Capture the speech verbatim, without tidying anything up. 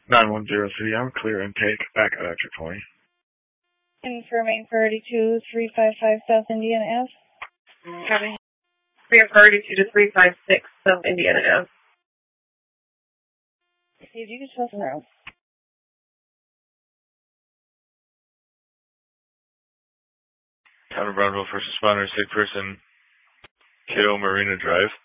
nine one zero three, I'm clear intake, back at exit twenty. And for main priority two, three five five South Indiana Ave. Copy. We have priority two to three five six South Indiana Ave. See if you can show some room. Town of Brownville, first responder, sick person, Kiddo Marina Drive.